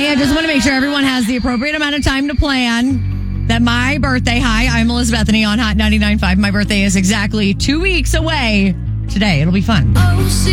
I just want to make sure everyone has the appropriate amount of time to plan that my birthday, I'm Elizabeth Bethany on Hot 99.5. My birthday is exactly 2 weeks away today. It'll be fun.